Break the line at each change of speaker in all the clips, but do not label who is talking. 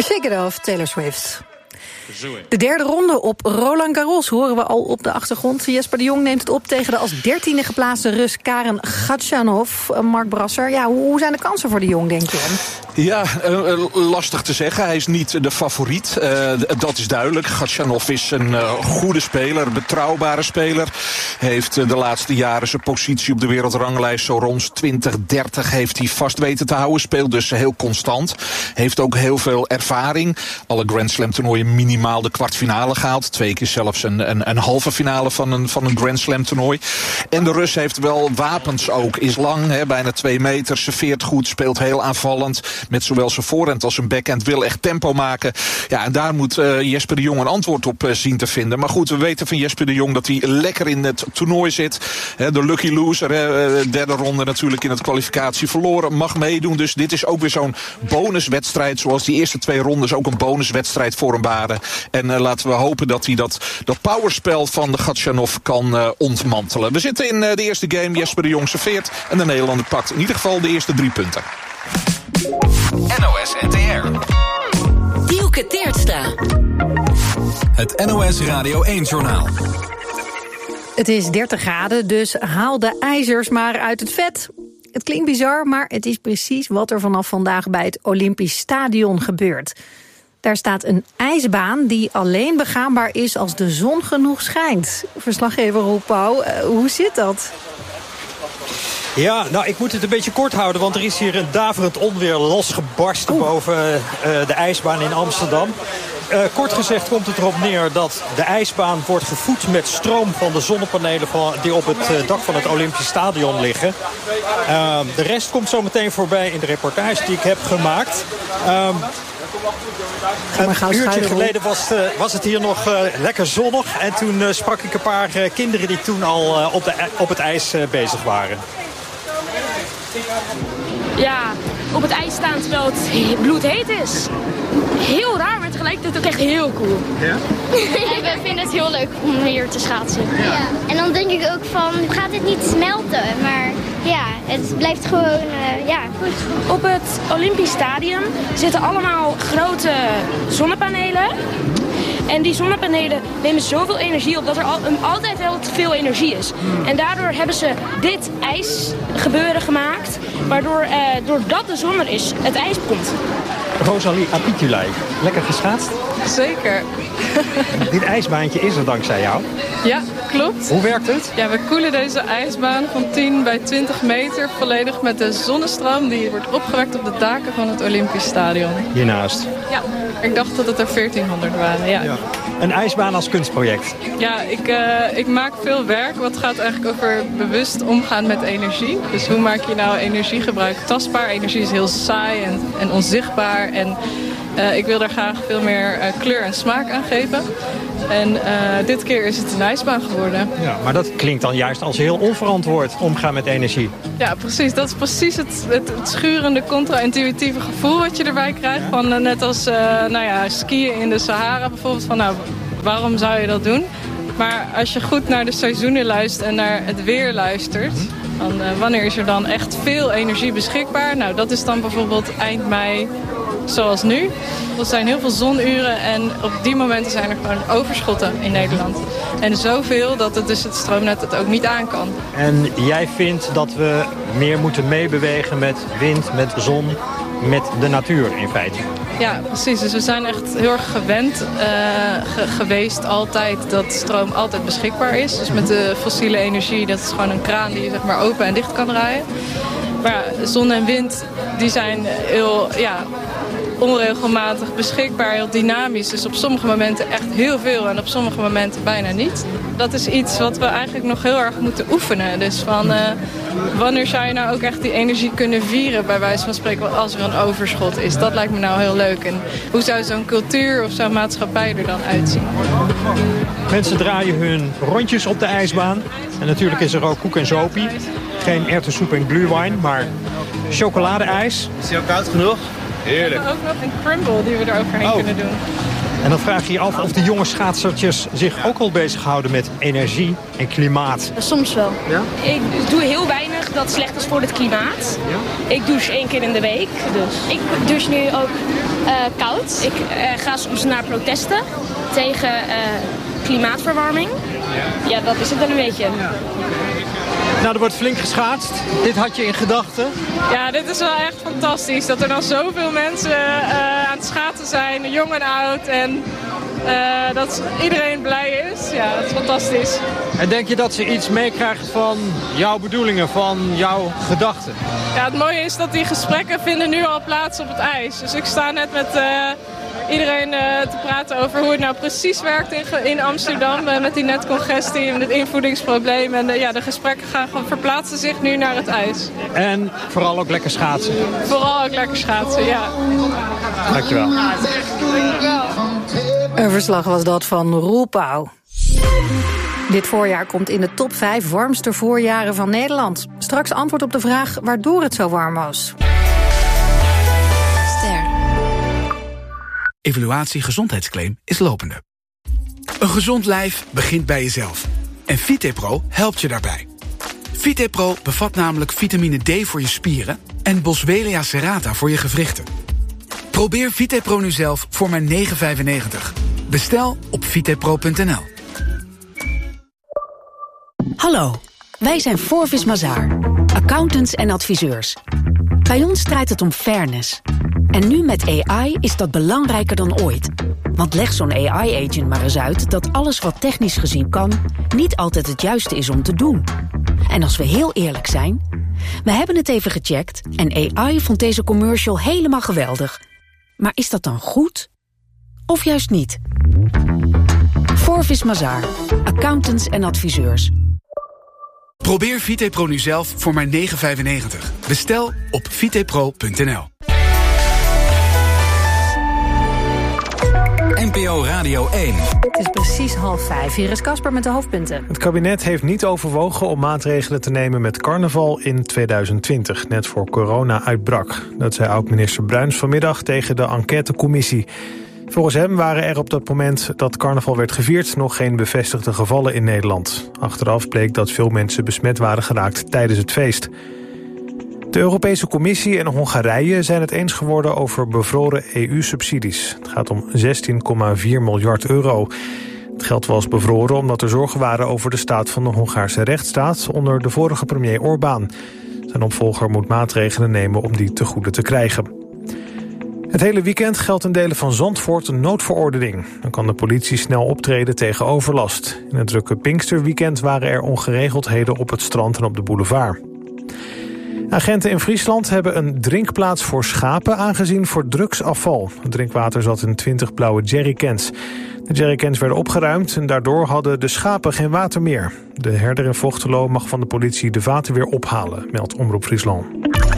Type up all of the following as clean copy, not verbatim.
Shake It Off, Taylor Swift. De derde ronde op Roland Garros horen we al op de achtergrond. Jesper de Jong neemt het op tegen de als 13e geplaatste Rus Karen Khachanov. Mark Brasser, ja, hoe zijn de kansen voor de Jong, denk je?
Ja, lastig te zeggen. Hij is niet de favoriet. Dat is duidelijk. Khachanov is een goede speler, een betrouwbare speler. Heeft de laatste jaren zijn positie op de wereldranglijst zo rond 20-30 heeft hij vast weten te houden. Speelt dus heel constant. Heeft ook heel veel ervaring. Alle Grand Slam toernooien minimaal de kwartfinale gehaald. 2 keer zelfs een halve finale van een Grand Slam toernooi. En de Rus heeft wel wapens ook. Is lang, bijna 2 meter. Serveert goed, speelt heel aanvallend. Met zowel zijn voorhand als zijn backhand wil echt tempo maken. Ja, en daar moet Jesper de Jong een antwoord op zien te vinden. Maar goed, we weten van Jesper de Jong dat hij lekker in het toernooi zit. De lucky loser, derde ronde natuurlijk in het kwalificatie verloren. Mag meedoen, dus dit is ook weer zo'n bonuswedstrijd. Zoals die eerste 2 rondes ook een bonuswedstrijd voor hem waren. En laten we hopen dat hij dat powerspel van de Khachanov kan ontmantelen. We zitten in de eerste game. Jesper de Jong serveert en de Nederlander pakt in ieder geval de eerste 3 punten.
NOS NTR.
Dielke Teertstra.
Het NOS Radio 1-journaal.
Het is 30 graden, dus haal de ijzers maar uit het vet. Het klinkt bizar, maar het is precies wat er vanaf vandaag bij het Olympisch Stadion gebeurt. Daar staat een ijsbaan die alleen begaanbaar is als de zon genoeg schijnt. Verslaggever Roel Pauw, hoe zit dat?
Ja, nou, ik moet het een beetje kort houden, want er is hier een daverend onweer losgebarsten boven de ijsbaan in Amsterdam. Kort gezegd komt het erop neer dat de ijsbaan wordt gevoed met stroom van de zonnepanelen die op het dak van het Olympisch Stadion liggen. De rest komt zo meteen voorbij in de reportage die ik heb gemaakt. Een uurtje geleden was het hier nog lekker zonnig. En toen sprak ik een paar kinderen die toen al op het ijs bezig waren.
Ja, op het ijs staan terwijl het bloedheet is. Heel raar, maar tegelijkertijd ook echt heel cool. Ja?
We vinden het heel leuk om hier te schaatsen. Ja. En dan denk ik ook van, gaat het niet smelten? Maar ja, het blijft gewoon goed.
Op het Olympisch Stadion zitten allemaal grote zonnepanelen. En die zonnepanelen nemen zoveel energie op dat er altijd wel te veel energie is. En daardoor hebben ze dit ijsgebeuren gemaakt. Waardoor, doordat de zon er is, het ijs komt.
Rosalie Apitulai, lekker geschaatst?
Zeker.
Dit ijsbaantje is er dankzij jou?
Ja, klopt.
Hoe werkt het?
Ja, we koelen deze ijsbaan van 10 bij 20 meter volledig met de zonnestroom die wordt opgewekt op de daken van het Olympisch Stadion.
Hiernaast?
Ja, ik dacht dat het er 1400 waren, ja.
Een ijsbaan als kunstproject?
Ja, ik maak veel werk wat gaat eigenlijk over bewust omgaan met energie. Dus hoe maak je nou energiegebruik tastbaar? Energie is heel saai en onzichtbaar en ik wil daar graag veel meer kleur en smaak aan geven. En dit keer is het een ijsbaan geworden. Ja,
maar dat klinkt dan juist als heel onverantwoord omgaan met energie.
Ja, precies. Dat is precies het schurende, contra-intuïtieve gevoel wat je erbij krijgt. Van, net als skiën in de Sahara bijvoorbeeld. Van, waarom zou je dat doen? Maar als je goed naar de seizoenen luistert en naar het weer luistert... dan, wanneer is er dan echt veel energie beschikbaar? Nou, dat is dan bijvoorbeeld eind mei, zoals nu. Er zijn heel veel zonuren en op die momenten zijn er gewoon overschotten in Nederland. En zoveel dat het stroomnet het ook niet aan kan.
En jij vindt dat we meer moeten meebewegen met wind, met zon, met de natuur in feite?
Ja, precies. Dus we zijn echt heel erg gewend geweest altijd dat stroom altijd beschikbaar is. Dus met de fossiele energie, dat is gewoon een kraan die je zeg maar open en dicht kan draaien. Maar ja, zon en wind die zijn heel onregelmatig beschikbaar, heel dynamisch. Dus op sommige momenten echt heel veel en op sommige momenten bijna niet. Dat is iets wat we eigenlijk nog heel erg moeten oefenen. Dus van wanneer zou je nou ook echt die energie kunnen vieren, bij wijze van spreken, als er een overschot is. Dat lijkt me nou heel leuk. En hoe zou zo'n cultuur of zo'n maatschappij er dan uitzien?
Mensen draaien hun rondjes op de ijsbaan. En natuurlijk is er ook koek en zopie. Geen erwtensoep en glühwein, maar chocoladeijs.
Is die ook koud genoeg? Heerlijk.
We hebben ook nog een crumble die we er overheen kunnen doen.
En dan vraag je je af of de jonge schaatsertjes zich ook al bezighouden met energie en klimaat.
Soms wel.
Ja?
Ik doe heel weinig dat slecht is voor het klimaat. Ik douche 1 keer in de week. Dus.
Ik douche nu ook koud.
Ik ga soms naar protesten tegen klimaatverwarming. Ja, dat is het dan een beetje.
Nou, er wordt flink geschaatst. Dit had je in gedachten?
Ja, dit is wel echt fantastisch. Dat er dan zoveel mensen aan het schaatsen zijn, jong en oud. En dat iedereen blij is. Ja, dat is fantastisch.
En denk je dat ze iets meekrijgen van jouw bedoelingen, van jouw gedachten?
Ja, het mooie is dat die gesprekken vinden nu al plaats op het ijs. Dus ik sta net met iedereen te praten over hoe het nou precies werkt in Amsterdam. Met die netcongestie en het invoedingsprobleem. En de gesprekken verplaatsen zich nu naar het ijs.
En vooral ook lekker schaatsen.
Vooral ook lekker schaatsen, ja.
Dankjewel.
Een verslag was dat van Roel Pauw. Dit voorjaar komt in de top 5 warmste voorjaren van Nederland. Straks antwoord op de vraag waardoor het zo warm was.
Evaluatie gezondheidsclaim is lopende. Een gezond lijf begint bij jezelf. En VitePro helpt je daarbij. VitePro bevat namelijk vitamine D voor je spieren en Boswellia serrata voor je gewrichten. Probeer VitePro nu zelf voor maar €9,95. Bestel op vitepro.nl.
Hallo, wij zijn Forvis Mazars, accountants en adviseurs. Bij ons draait het om fairness. En nu met AI is dat belangrijker dan ooit. Want leg zo'n AI-agent maar eens uit dat alles wat technisch gezien kan niet altijd het juiste is om te doen. En als we heel eerlijk zijn, we hebben het even gecheckt en AI vond deze commercial helemaal geweldig. Maar is dat dan goed? Of juist niet? Forvis Mazars, accountants en adviseurs.
Probeer VitePro nu zelf voor maar €9,95. Bestel op vitepro.nl.
NPO Radio 1.
Het is precies 4:30. Hier is Casper met de hoofdpunten.
Het kabinet heeft niet overwogen om maatregelen te nemen met carnaval in 2020, net voor corona uitbrak. Dat zei oud-minister Bruins vanmiddag tegen de enquêtecommissie. Volgens hem waren er op dat moment dat carnaval werd gevierd nog geen bevestigde gevallen in Nederland. Achteraf bleek dat veel mensen besmet waren geraakt tijdens het feest. De Europese Commissie en Hongarije zijn het eens geworden over bevroren EU-subsidies. Het gaat om 16,4 miljard euro. Het geld was bevroren omdat er zorgen waren over de staat van de Hongaarse rechtsstaat onder de vorige premier Orbán. Zijn opvolger moet maatregelen nemen om die te goede te krijgen. Het hele weekend geldt in delen van Zandvoort een noodverordening. Dan kan de politie snel optreden tegen overlast. In het drukke Pinksterweekend waren er ongeregeldheden op het strand en op de boulevard. Agenten in Friesland hebben een drinkplaats voor schapen aangezien voor drugsafval. Het drinkwater zat in 20 blauwe jerrycans. De jerrycans werden opgeruimd en daardoor hadden de schapen geen water meer. De herder in Vochtelo mag van de politie de vaten weer ophalen, meldt Omroep Friesland.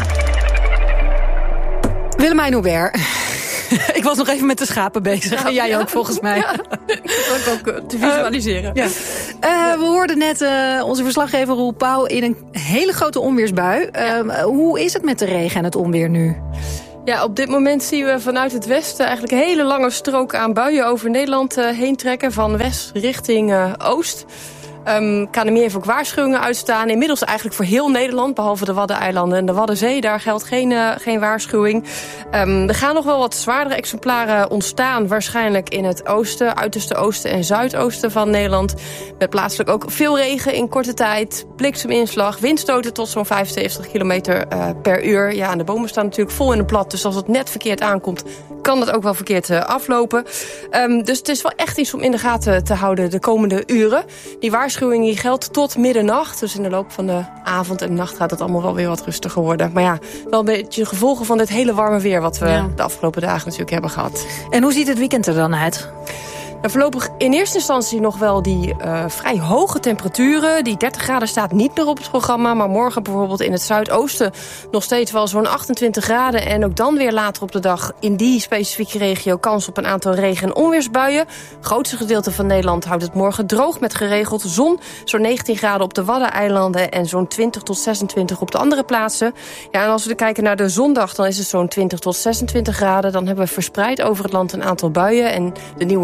Willemijn Hubert. Ik was nog even met de schapen bezig. En jij ook, volgens mij.
Ja, ook te visualiseren.
Ja. We hoorden net onze verslaggever Roel Pauw in een hele grote onweersbui. Hoe is het met de regen en het onweer nu?
Ja, op dit moment zien we vanuit het westen eigenlijk een hele lange strook aan buien over Nederland heen trekken. Van west richting oost. KNMI heeft ook waarschuwingen uitstaan. Inmiddels eigenlijk voor heel Nederland, behalve de Waddeneilanden en de Waddenzee. Daar geldt geen waarschuwing. Er gaan nog wel wat zwaardere exemplaren ontstaan. Waarschijnlijk in het oosten, uiterste oosten en zuidoosten van Nederland. Met plaatselijk ook veel regen in korte tijd. Blikseminslag, windstoten tot zo'n 75 kilometer per uur. Ja, en de bomen staan natuurlijk vol in de plat. Dus als het net verkeerd aankomt, kan dat ook wel verkeerd aflopen. Dus het is wel echt iets om in de gaten te houden de komende uren. Die waarschuwing die geldt tot middernacht. Dus in de loop van de avond en nacht gaat het allemaal wel weer wat rustiger worden. Maar ja, wel een beetje gevolgen van dit hele warme weer wat we de afgelopen dagen natuurlijk hebben gehad.
En hoe ziet het weekend er dan uit?
Nou, voorlopig in eerste instantie nog wel die vrij hoge temperaturen. Die 30 graden staat niet meer op het programma. Maar morgen bijvoorbeeld in het zuidoosten nog steeds wel zo'n 28 graden. En ook dan weer later op de dag in die specifieke regio kans op een aantal regen- en onweersbuien. Het grootste gedeelte van Nederland houdt het morgen droog met geregeld zon. Zo'n 19 graden op de Waddeneilanden en zo'n 20 tot 26 op de andere plaatsen. Ja, en als we kijken naar de zondag, dan is het zo'n 20 tot 26 graden. Dan hebben we verspreid over het land een aantal buien. En de nieuwe week in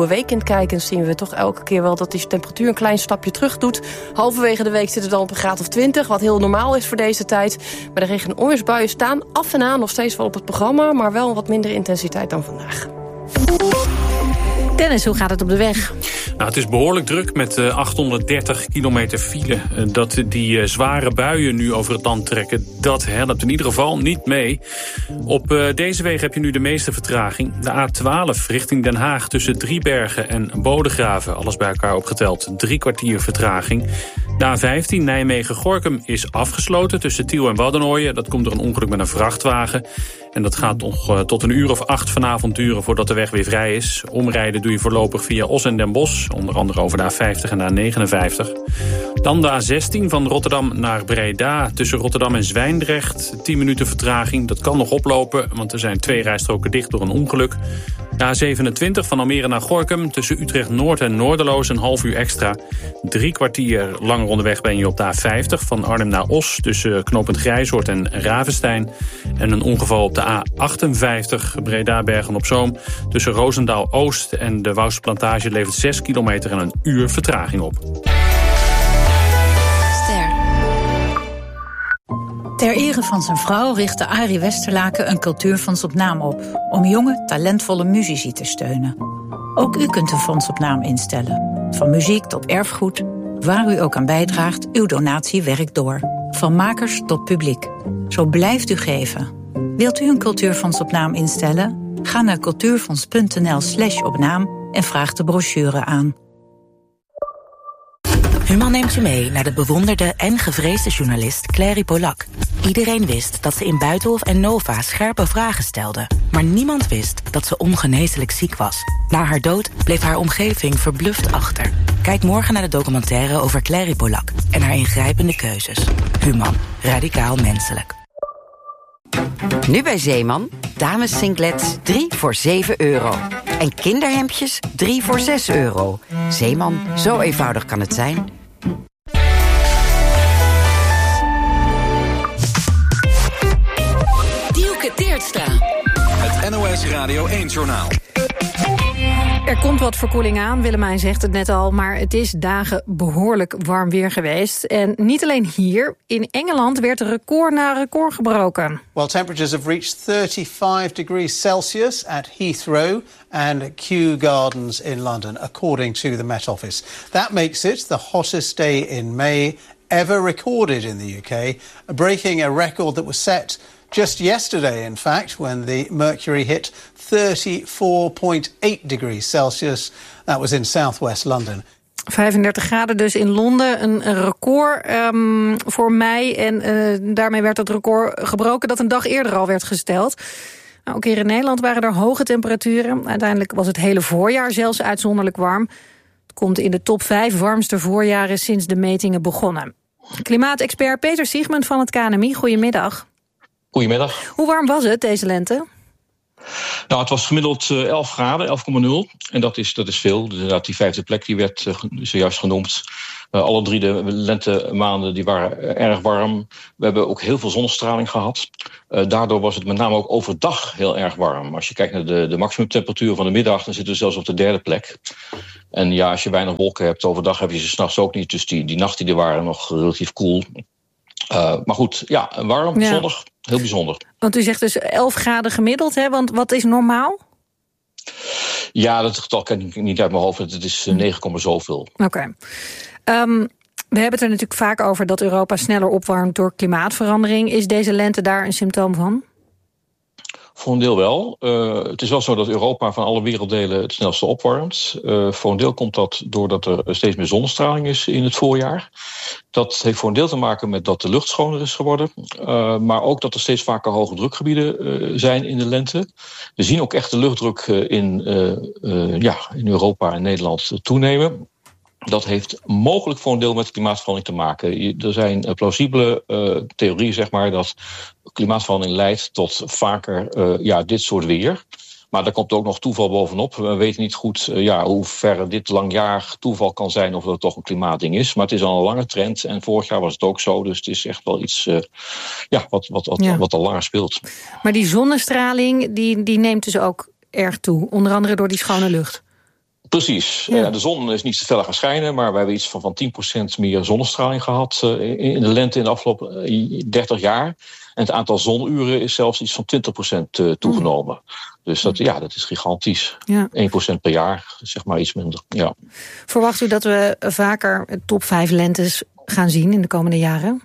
weekend kijken, dan zien we toch elke keer wel dat die temperatuur een klein stapje terug doet. Halverwege de week zit het dan op een graad of 20, wat heel normaal is voor deze tijd. Maar de regen- en onweersbuien staan af en aan nog steeds wel op het programma, maar wel wat minder intensiteit dan vandaag.
Dennis, hoe gaat het op de weg?
Nou, het is behoorlijk druk met 830 kilometer file. Dat die zware buien nu over het land trekken, dat helpt in ieder geval niet mee. Op deze wegen heb je nu de meeste vertraging. De A12 richting Den Haag tussen Driebergen en Bodegraven. Alles bij elkaar opgeteld. 3 kwartier vertraging. De A15 Nijmegen-Gorinchem is afgesloten tussen Tiel en Waddenooien. Dat komt door een ongeluk met een vrachtwagen. En dat gaat nog tot 1:08 vanavond duren voordat de weg weer vrij is. Omrijden doe je voorlopig via Os en Den Bosch. Onder andere over de A50 en de A59. Dan de A16 van Rotterdam naar Breda. Tussen Rotterdam en Zwijndrecht. 10 minuten vertraging. Dat kan nog oplopen, want er zijn 2 rijstroken dicht door een ongeluk. De A27 van Almere naar Gorinchem. Tussen Utrecht-Noord en Noorderloos een half uur extra. 3 kwartier langer onderweg ben je op de A50 van Arnhem naar Os. Tussen knooppunt Grijzoord en Ravenstein. En een ongeval op de A58 Breda-Bergen-op-Zoom. Tussen Roosendaal-Oost en de Wouwsplantage levert 6 kilometer en een uur vertraging op.
Ter ere van zijn vrouw richtte Arie Westerlaken een cultuurfonds op naam op, om jonge, talentvolle muzici te steunen. Ook u kunt een fonds op naam instellen. Van muziek tot erfgoed, waar u ook aan bijdraagt, uw donatie werkt door. Van makers tot publiek. Zo blijft u geven. Wilt u een cultuurfonds op naam instellen? Ga naar cultuurfonds.nl/opnaam en vraag de brochure aan.
Human neemt je mee naar de bewonderde en gevreesde journalist Clary Polak. Iedereen wist dat ze in Buitenhof en Nova scherpe vragen stelde. Maar niemand wist dat ze ongeneeslijk ziek was. Na haar dood bleef haar omgeving verbluft achter. Kijk morgen naar de documentaire over Clary Polak en haar ingrijpende keuzes. Human, radicaal menselijk.
Nu bij Zeeman, dames singlets 3 voor €7. En kinderhemdjes 3 voor €6. Zeeman, zo eenvoudig kan het zijn.
Dielke Teertstra.
Het NOS Radio 1-journaal.
Er komt wat verkoeling aan, Willemijn zegt het net al, maar het is dagen behoorlijk warm weer geweest. En niet alleen hier, in Engeland werd record na record gebroken.
Well, temperatures have reached 35 degrees Celsius at Heathrow and Kew Gardens in London, according to the Met Office. That makes it the hottest day in May ever recorded in the UK, breaking a record that was set just yesterday, in fact, when the mercury hit 34.8 degrees Celsius. That was in southwest London.
35 graden dus in Londen, een record voor mei. En daarmee werd het record gebroken dat een dag eerder al werd gesteld. Nou, ook hier in Nederland waren er hoge temperaturen. Uiteindelijk was het hele voorjaar zelfs uitzonderlijk warm. Het komt in de top 5 warmste voorjaren sinds de metingen begonnen. Klimaatexpert Peter Siegmund van het KNMI, goedemiddag.
Goedemiddag.
Hoe warm was het deze lente?
Nou, het was gemiddeld 11 graden, 11,0. En dat is veel. Dus inderdaad, die 5e plek die werd zojuist genoemd. Alle 3 de lentemaanden die waren erg warm. We hebben ook heel veel zonnestraling gehad. Daardoor was het met name ook overdag heel erg warm. Als je kijkt naar de maximumtemperatuur van de middag, dan zitten we zelfs op de 3e plek. En ja, als je weinig wolken hebt, overdag heb je ze 's nachts ook niet. Dus die nachten die waren nog relatief koel. Maar goed, ja, warm, zonnig, heel bijzonder.
Want u zegt dus 11 graden gemiddeld, hè? Want wat is normaal?
Ja, dat getal ken ik niet uit mijn hoofd. Het is 9, zoveel.
Oké. We hebben het er natuurlijk vaak over dat Europa sneller opwarmt door klimaatverandering. Is deze lente daar een symptoom van?
Voor een deel wel. Het is wel zo dat Europa van alle werelddelen het snelste opwarmt. Voor een deel komt dat doordat er steeds meer zonnestraling is in het voorjaar. Dat heeft voor een deel te maken met dat de lucht schoner is geworden. Maar ook dat er steeds vaker hoge drukgebieden zijn in de lente. We zien ook echt de luchtdruk in Europa en Nederland toenemen. Dat heeft mogelijk voor een deel met klimaatverandering te maken. Er zijn plausibele theorieën, zeg maar, dat klimaatverandering leidt tot vaker dit soort weer. Maar daar komt ook nog toeval bovenop. We weten niet goed hoe ver dit langjarig toeval kan zijn of dat het toch een klimaatding is. Maar het is al een lange trend en vorig jaar was het ook zo. Dus het is echt wel iets wat al langer speelt.
Maar die zonnestraling die neemt dus ook erg toe. Onder andere door die schone lucht.
Precies. Ja. De zon is niet zo fel gaan schijnen, maar we hebben iets van 10% meer zonnestraling gehad in de lente in de afgelopen 30 jaar. En het aantal zonuren is zelfs iets van 20% toegenomen. Dus dat is gigantisch. Ja. 1% per jaar, zeg maar iets minder. Ja.
Verwacht u dat we vaker top 5 lentes gaan zien in de komende jaren?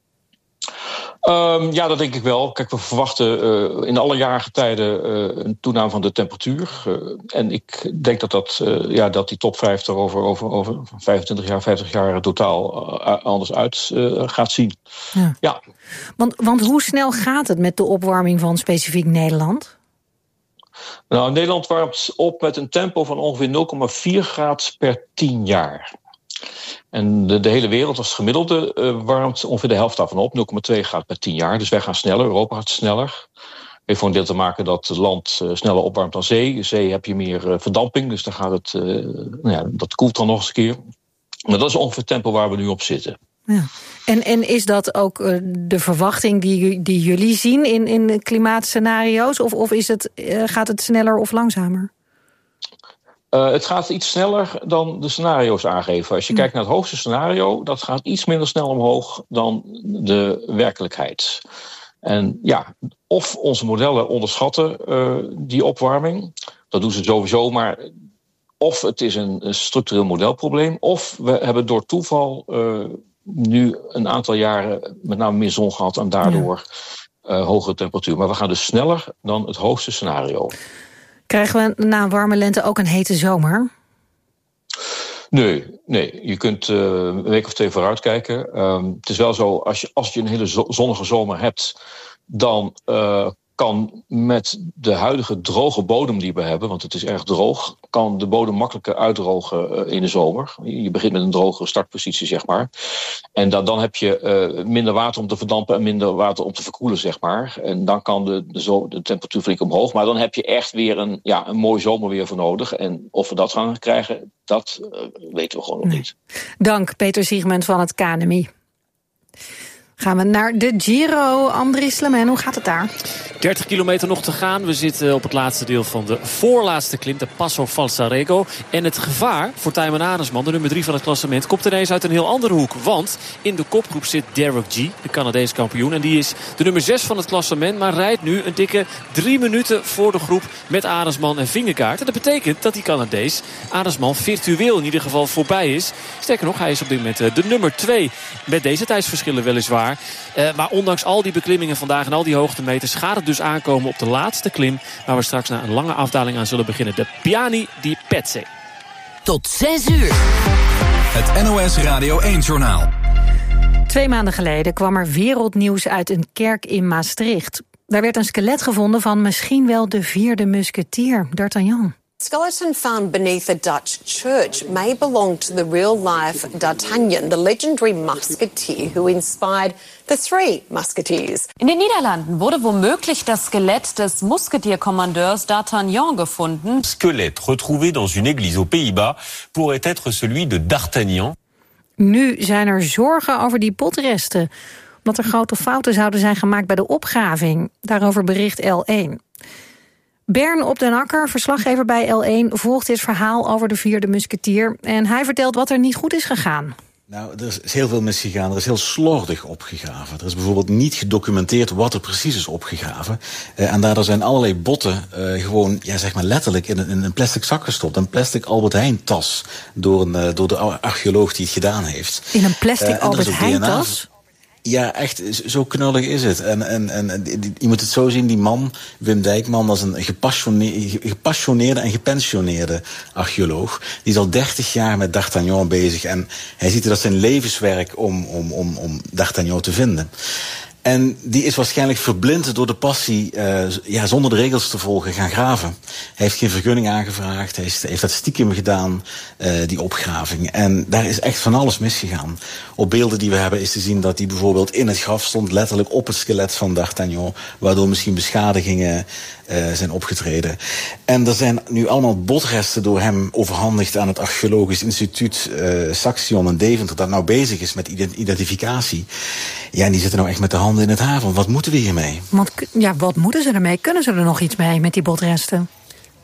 Ja, dat denk ik wel. Kijk, we verwachten in alle jaargetijden een toename van de temperatuur. En ik denk dat die top 5 er over 25 jaar, 50 jaar totaal anders uit gaat zien. Ja.
Want hoe snel gaat het met de opwarming van specifiek Nederland?
Nou, Nederland warmt op met een tempo van ongeveer 0,4 graden per 10 jaar. En de hele wereld als gemiddelde warmt ongeveer de helft daarvan op, 0,2 graden per 10 jaar. Dus wij gaan sneller, Europa gaat sneller. Heeft voor een deel te maken dat het land sneller opwarmt dan zee. Zee heb je meer verdamping, dus dan gaat het, dat koelt dan nog eens een keer. Maar dat is ongeveer het tempo waar we nu op zitten.
Ja. En is dat ook de verwachting die jullie zien in klimaatscenario's? Of gaat het sneller of langzamer?
Het gaat iets sneller dan de scenario's aangeven. Als je kijkt naar het hoogste scenario, dat gaat iets minder snel omhoog dan de werkelijkheid. En ja, of onze modellen onderschatten die opwarming, dat doen ze sowieso, maar of het is een structureel modelprobleem, of we hebben door toeval nu een aantal jaren met name meer zon gehad en daardoor hogere temperatuur. Maar we gaan dus sneller dan het hoogste scenario. Krijgen we na een warme lente ook een hete zomer? Nee. Je kunt een week of 2 vooruit kijken. Het is wel zo, als je een hele zonnige zomer hebt, dan kan met de huidige droge bodem die we hebben, want het is erg droog, kan de bodem makkelijker uitdrogen in de zomer. Je begint met een drogere startpositie, zeg maar. En dan heb je minder water om te verdampen en minder water om te verkoelen, zeg maar. En dan kan de temperatuur flink omhoog. Maar dan heb je echt weer een mooi zomerweer voor nodig. En of we dat gaan krijgen, dat weten we gewoon nog niet.
Dank, Peter Siegmund van het KNMI. Gaan we naar de Giro. Andries Lemen, hoe gaat het daar?
30 kilometer nog te gaan. We zitten op het laatste deel van de voorlaatste klim, de Passo Falzarego. En het gevaar voor Tijmen Arendsman, de nummer 3 van het klassement, komt ineens uit een heel andere hoek. Want in de kopgroep zit Derek G, de Canadees kampioen. En die is de nummer 6 van het klassement, maar rijdt nu een dikke 3 minuten voor de groep met Arendsman en Vingegaard. En dat betekent dat die Canadees Arendsman virtueel in ieder geval voorbij is. Sterker nog, hij is op dit moment de nummer 2. Met deze tijdsverschillen weliswaar. Maar ondanks al die beklimmingen vandaag en al die hoogtemeters gaat het dus aankomen op de laatste klim, waar we straks na een lange afdaling aan zullen beginnen. De Piani di Pezze.
Tot 6 uur.
Het NOS Radio 1-journaal.
2 maanden geleden kwam er wereldnieuws uit een kerk in Maastricht. Daar werd een skelet gevonden van misschien wel de 4e musketier, D'Artagnan.
Skeleton found beneath a Dutch church may belong to the real-life D'Artagnan, the legendary musketeer who inspired the 3 Musketeers.
In den Niederlanden wurde womöglich das Skelett des Musketierkommandeurs D'Artagnan gefunden.
Squelette retrouvé dans une église aux Pays-Bas pourrait être celui de D'Artagnan.
Nu zijn er zorgen over die potresten, omdat er grote fouten zouden zijn gemaakt bij de opgraving. Daarover bericht L1. Bern op den Akker, verslaggever bij L1, volgt dit verhaal over de 4e musketier. En hij vertelt wat er niet goed is gegaan.
Nou, er is heel veel misgegaan. Er is heel slordig opgegraven. Er is bijvoorbeeld niet gedocumenteerd wat er precies is opgegraven. En daardoor zijn allerlei botten gewoon, zeg maar letterlijk in een plastic zak gestopt. Een plastic Albert Heijn tas door de archeoloog die het gedaan heeft.
In een plastic Albert Heijn tas?
Ja, echt, zo knullig is het. En je moet het zo zien, die man, Wim Dijkman, dat is een gepassioneerde en gepensioneerde archeoloog. Die is al 30 jaar met D'Artagnan bezig. En hij ziet het als zijn levenswerk om D'Artagnan te vinden. En die is waarschijnlijk verblind door de passie, zonder de regels te volgen, gaan graven. Hij heeft geen vergunning aangevraagd, hij heeft dat stiekem gedaan, die opgraving. En daar is echt van alles misgegaan. Op beelden die we hebben is te zien dat hij bijvoorbeeld in het graf stond, letterlijk op het skelet van D'Artagnan, waardoor misschien beschadigingen zijn opgetreden. En er zijn nu allemaal botresten door hem overhandigd aan het Archeologisch Instituut Saxion in Deventer, dat nou bezig is met identificatie. Ja, en die zitten nou echt met de handen in het haar. Wat moeten we hiermee?
Wat moeten ze ermee? Kunnen ze er nog iets mee met die botresten?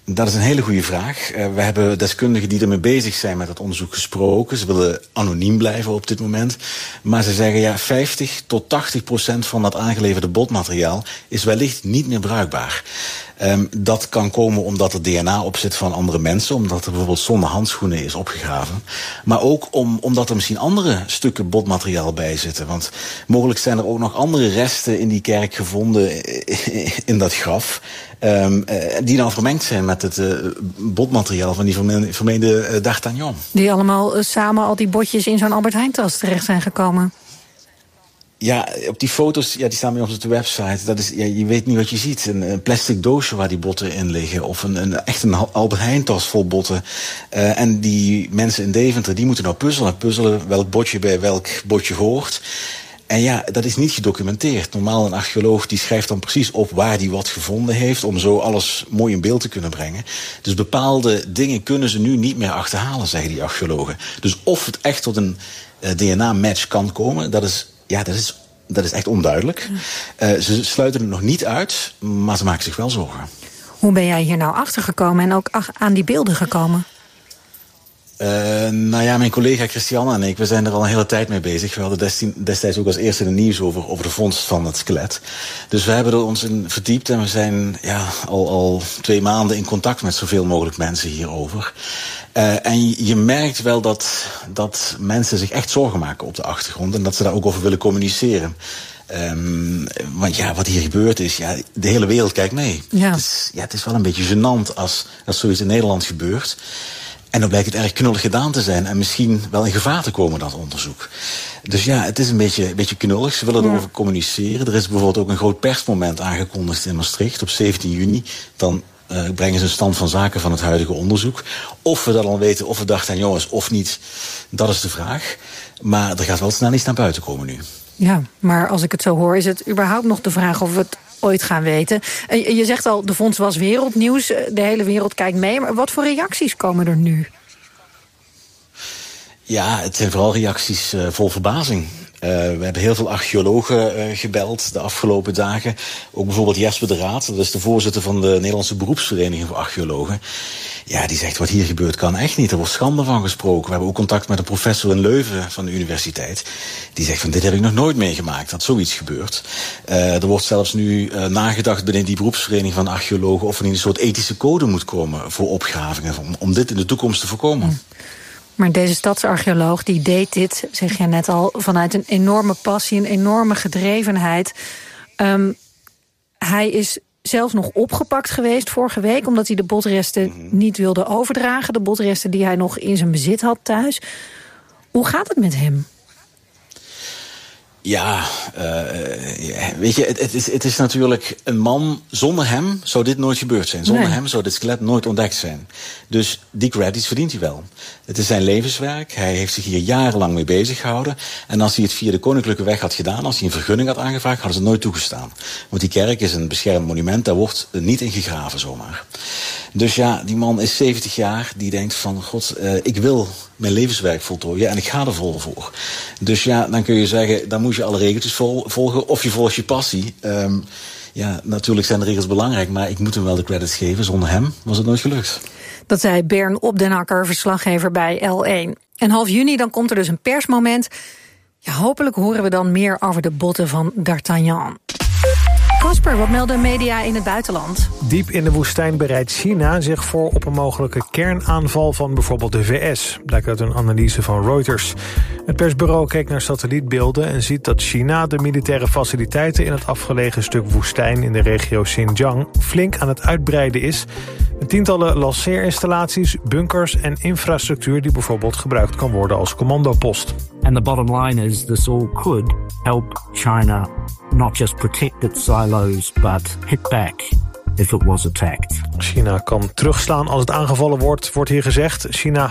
Dat is een hele goede vraag. We hebben deskundigen die ermee bezig zijn met het onderzoek gesproken. Ze willen anoniem blijven op dit moment. Maar ze zeggen 50 tot 80% van dat aangeleverde botmateriaal is wellicht niet meer bruikbaar. Dat kan komen omdat er DNA op zit van andere mensen. Omdat er bijvoorbeeld zonder handschoenen is opgegraven. Maar ook omdat er misschien andere stukken botmateriaal bij zitten. Want mogelijk zijn er ook nog andere resten in die kerk gevonden in dat graf. Die nou vermengd zijn met het botmateriaal van die vermeende d'Artagnan.
Die allemaal samen al die botjes in zo'n Albert Heijn-tas terecht zijn gekomen.
Ja, op die foto's, die staan bij ons op de website. Dat is, je weet niet wat je ziet. Een plastic doosje waar die botten in liggen. Of echt een Albert Heijn-tas vol botten. En die mensen in Deventer, die moeten nou puzzelen welk botje bij welk botje hoort. En dat is niet gedocumenteerd. Normaal een archeoloog die schrijft dan precies op waar die wat gevonden heeft, om zo alles mooi in beeld te kunnen brengen. Dus bepaalde dingen kunnen ze nu niet meer achterhalen, zeggen die archeologen. Dus of het echt tot een DNA-match kan komen, dat is echt onduidelijk. Ze sluiten het nog niet uit, maar ze maken zich wel zorgen.
Hoe ben jij hier nou achtergekomen en ook aan die beelden gekomen?
Mijn collega Christiane en ik, we zijn er al een hele tijd mee bezig. We hadden destijds ook als eerste in het nieuws over de vondst van het skelet. Dus we hebben er ons in verdiept en we zijn al 2 maanden in contact met zoveel mogelijk mensen hierover. En je merkt wel dat mensen zich echt zorgen maken op de achtergrond en dat ze daar ook over willen communiceren. Want wat hier gebeurd is, de hele wereld kijkt mee. Ja. Het is wel een beetje gênant als zoiets in Nederland gebeurt. En dan blijkt het erg knullig gedaan te zijn en misschien wel in gevaar te komen, dat onderzoek. Dus het is een beetje knullig. Ze willen erover communiceren. Er is bijvoorbeeld ook een groot persmoment aangekondigd in Maastricht op 17 juni. Dan brengen ze een stand van zaken van het huidige onderzoek. Of we dat al weten, of we dachten, jongens, of niet, dat is de vraag. Maar er gaat wel snel iets naar buiten komen nu.
Ja, maar als ik het zo hoor, is het überhaupt nog de vraag of we het ooit gaan weten. Je zegt al, de vondst was wereldnieuws. De hele wereld kijkt mee. Maar wat voor reacties komen er nu? Ja, het zijn vooral reacties vol verbazing. We hebben heel veel archeologen gebeld de afgelopen dagen. Ook bijvoorbeeld Jesper de Raad, dat is de voorzitter van de Nederlandse beroepsvereniging voor archeologen. Ja, die zegt, wat hier gebeurt kan echt niet. Er wordt schande van gesproken. We hebben ook contact met een professor in Leuven van de universiteit. Die zegt, dit heb ik nog nooit meegemaakt, dat zoiets gebeurt. Er wordt zelfs nu nagedacht binnen die beroepsvereniging van archeologen of er een soort ethische code moet komen voor opgravingen, om dit in de toekomst te voorkomen. Maar deze stadsarcheoloog die deed dit, zeg je net al, vanuit een enorme passie, een enorme gedrevenheid. Hij is zelfs nog opgepakt geweest vorige week, omdat hij de botresten niet wilde overdragen. De botresten die hij nog in zijn bezit had thuis. Hoe gaat het met hem?
Weet je, het is natuurlijk een man. Zonder hem zou dit nooit gebeurd zijn. Zonder hem zou dit skelet nooit ontdekt zijn. Dus die credits verdient hij wel. Het is zijn levenswerk. Hij heeft zich hier jarenlang mee bezig gehouden. En als hij het via de koninklijke weg had gedaan, als hij een vergunning had aangevraagd, hadden ze het nooit toegestaan. Want die kerk is een beschermd monument. Daar wordt niet in gegraven zomaar. Dus die man is 70 jaar. Die denkt van, ik wil mijn levenswerk voltooien en ik ga er vol voor. Dus dan kun je zeggen, dan moet je alle regeltjes volgen of je volgt je passie. Natuurlijk zijn de regels belangrijk, maar ik moet hem wel de credits geven. Zonder hem was het nooit gelukt.
Dat zei Bern Op den Akker, verslaggever bij L1. En half juni dan komt er dus een persmoment. Hopelijk horen we dan meer over de botten van d'Artagnan. Casper, wat melden media in het buitenland?
Diep in de woestijn bereidt China zich voor op een mogelijke kernaanval van bijvoorbeeld de VS. Blijkt uit een analyse van Reuters. Het persbureau keek naar satellietbeelden en ziet dat China de militaire faciliteiten in het afgelegen stuk woestijn in de regio Xinjiang flink aan het uitbreiden is. Met tientallen lanceerinstallaties, bunkers en infrastructuur die bijvoorbeeld gebruikt kan worden als commandopost.
And the bottom line is this all could help China not just protect its silos, but hit back if it was attacked.
China kan terugslaan als het aangevallen wordt hier gezegd. China